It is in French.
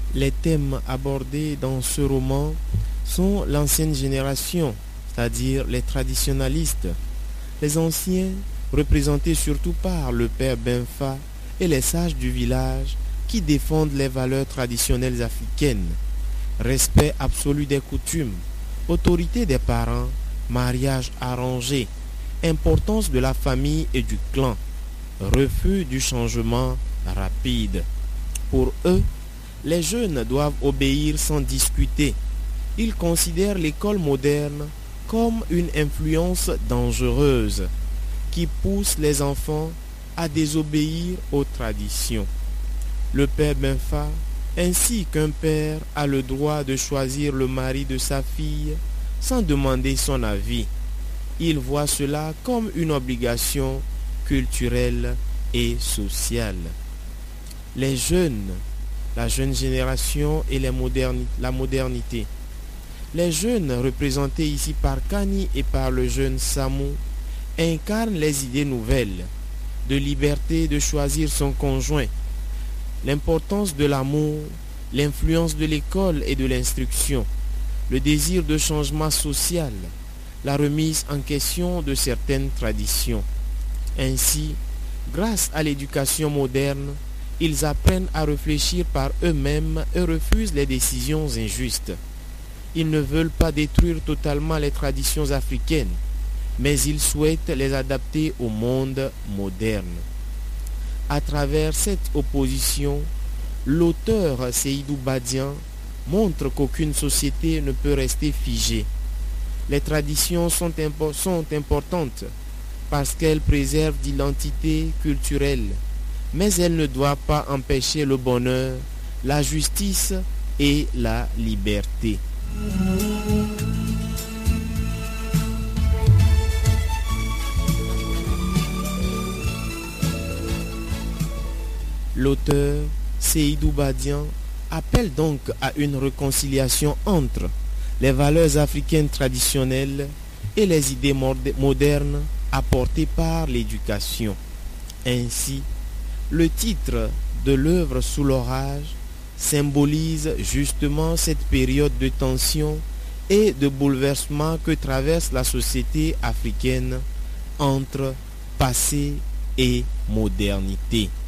Les thèmes abordés dans ce roman sont l'ancienne génération, c'est-à-dire les traditionalistes, les anciens représentés surtout par le père Benfa et les sages du village qui défendent les valeurs traditionnelles africaines, respect absolu des coutumes, autorité des parents, mariage arrangé, importance de la famille et du clan, refus du changement rapide. Pour eux, les jeunes doivent obéir sans discuter. Ils considèrent l'école moderne comme une influence dangereuse qui pousse les enfants à désobéir aux traditions. Le père Benfa, ainsi qu'un père, a le droit de choisir le mari de sa fille sans demander son avis. Il voit cela comme une obligation culturelle et sociale. Les jeunes, la jeune génération et la modernité. Les jeunes, représentés ici par Kani et par le jeune Samou, incarnent les idées nouvelles, de liberté de choisir son conjoint, l'importance de l'amour, l'influence de l'école et de l'instruction, le désir de changement social, la remise en question de certaines traditions. Ainsi, grâce à l'éducation moderne, ils apprennent à réfléchir par eux-mêmes et refusent les décisions injustes. Ils ne veulent pas détruire totalement les traditions africaines, mais ils souhaitent les adapter au monde moderne. À travers cette opposition, l'auteur Seydou Badian montre qu'aucune société ne peut rester figée. Les traditions sont importantes parce qu'elles préservent l'identité culturelle, mais elles ne doivent pas empêcher le bonheur, la justice et la liberté. L'auteur Seydou Badian appelle donc à une réconciliation entre les valeurs africaines traditionnelles et les idées modernes apportées par l'éducation. Ainsi, le titre de l'œuvre Sous l'orage symbolise justement cette période de tension et de bouleversement que traverse la société africaine entre passé et modernité.